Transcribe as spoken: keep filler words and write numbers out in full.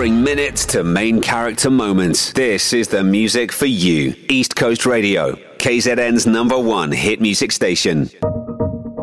Boring minutes to main character moments. This is the music for you. East Coast Radio, K Z N's number one hit music station.